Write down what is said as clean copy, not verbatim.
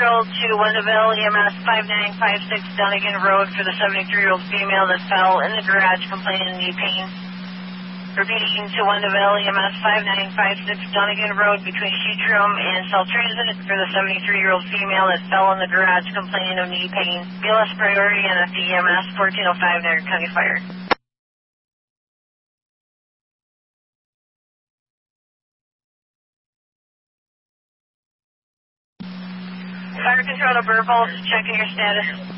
control to Wendellville, EMS 5956 Dunnigan Road for the 73-year-old female that fell in the garage complaining of knee pain. Repeating to Wendellville, EMS 5956 Dunnigan Road between Sheet Room and Cell Transit for the 73-year-old female that fell in the garage complaining of knee pain. BLS priority NFD EMS 1405 Niagara County Fire. Fire control to Burville, checking your status.